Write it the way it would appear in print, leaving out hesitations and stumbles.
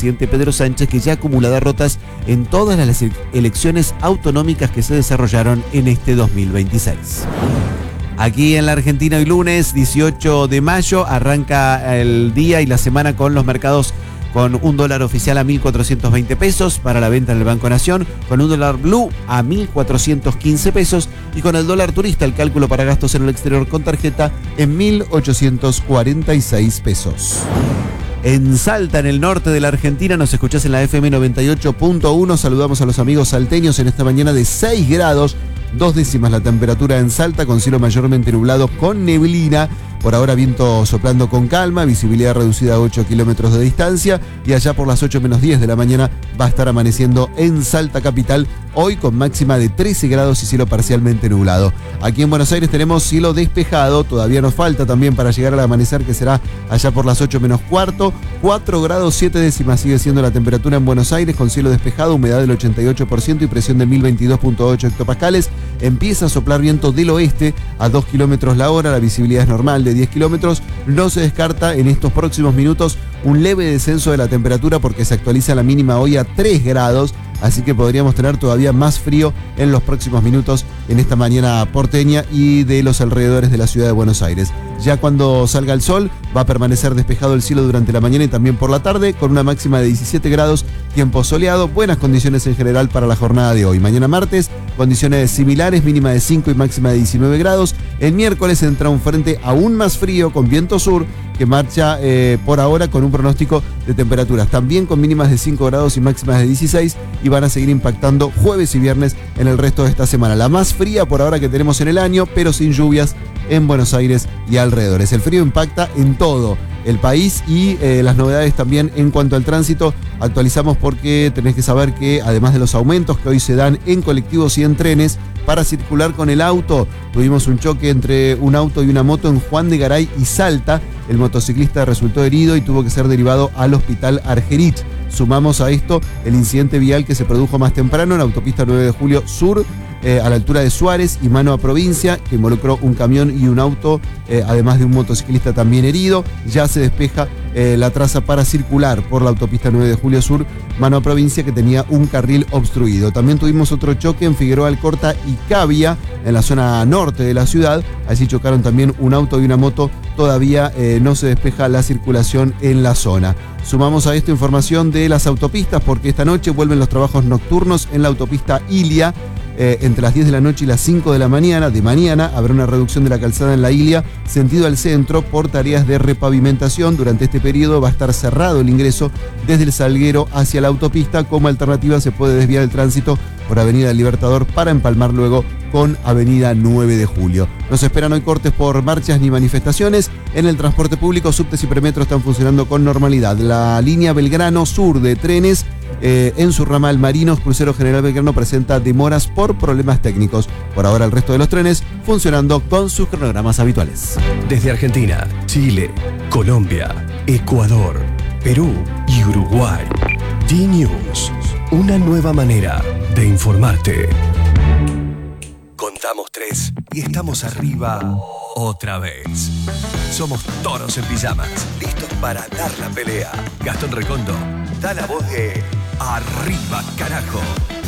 presidente Pedro Sánchez, que ya acumula derrotas en todas las elecciones autonómicas que se desarrollaron en este 2026. Aquí en la Argentina hoy lunes 18 de mayo arranca el día y la semana con los mercados con un dólar oficial a 1.420 pesos para la venta en el Banco Nación, con un dólar blue a 1.415 pesos y con el dólar turista, el cálculo para gastos en el exterior con tarjeta, en 1.846 pesos. En Salta, en el norte de la Argentina, nos escuchás en la FM 98.1. Saludamos a los amigos salteños en esta mañana de 6 grados, 2 décimas la temperatura en Salta, con cielo mayormente nublado con neblina. Por ahora viento soplando con calma, visibilidad reducida a 8 kilómetros de distancia, y allá por las 8 menos 10 de la mañana va a estar amaneciendo en Salta capital, hoy con máxima de 13 grados y cielo parcialmente nublado. Aquí en Buenos Aires tenemos cielo despejado, todavía nos falta también para llegar al amanecer, que será allá por las 8 menos cuarto, 4 grados 7 décimas sigue siendo la temperatura en Buenos Aires, con cielo despejado, humedad del 88% y presión de 1022.8 hectopascales. Empieza a soplar viento del oeste a 2 kilómetros la hora, la visibilidad es normal de 10 kilómetros. No se descarta en estos próximos minutos un leve descenso de la temperatura porque se actualiza la mínima hoy a 3 grados, así que podríamos tener todavía más frío en los próximos minutos en esta mañana porteña y de los alrededores de la ciudad de Buenos Aires. Ya cuando salga el sol va a permanecer despejado el cielo durante la mañana y también por la tarde, con una máxima de 17 grados, tiempo soleado, buenas condiciones en general para la jornada de hoy. Mañana martes, condiciones similares, mínima de 5 y máxima de 19 grados. El miércoles entra un frente aún más frío con viento sur que marcha por ahora con un pronóstico de temperaturas también con mínimas de 5 grados y máximas de 16, y van a seguir impactando jueves y viernes en el resto de esta semana. La más fría por ahora que tenemos en el año, pero sin lluvias en Buenos Aires y alrededores. El frío impacta en todo el país y las novedades también en cuanto al tránsito actualizamos, porque tenés que saber que además de los aumentos que hoy se dan en colectivos y en trenes para circular con el auto, tuvimos un choque entre un auto y una moto en Juan de Garay y Salta. El motociclista resultó herido y tuvo que ser derivado al hospital Argerich. Sumamos a esto el incidente vial que se produjo más temprano en la autopista 9 de Julio Sur, a la altura de Suárez y mano a Provincia, que involucró un camión y un auto, además de un motociclista también herido. Ya se despeja la traza para circular por la autopista 9 de Julio Sur, mano a Provincia, que tenía un carril obstruido. También tuvimos otro choque en Figueroa Alcorta y Cavia, en la zona norte de la ciudad. Allí chocaron también un auto y una moto. Todavía no se despeja la circulación en la zona. Sumamos a esto información de las autopistas, porque esta noche vuelven los trabajos nocturnos en la autopista Ilia. Entre las 10 de la noche y las 5 de la mañana, habrá una reducción de la calzada en la Ilia, sentido al centro, por tareas de repavimentación. Durante este periodo va a estar cerrado el ingreso desde el Salguero hacia la autopista. Como alternativa se puede desviar el tránsito por Avenida Libertador para empalmar luego con Avenida 9 de Julio. No se esperan hoy cortes por marchas ni manifestaciones. En el transporte público, subtes y premetro están funcionando con normalidad. La línea Belgrano Sur de trenes, en su ramal Marinos Crucero General Belgrano, presenta demoras por problemas técnicos. Por ahora el resto de los trenes funcionando con sus cronogramas habituales. Desde Argentina, Chile, Colombia, Ecuador, Perú y Uruguay, D-News, una nueva manera de informarte. Contamos 3 y estamos arriba otra vez. Somos toros en pijamas, listos para dar la pelea. Gastón Recondo da la voz de Arriba, carajo.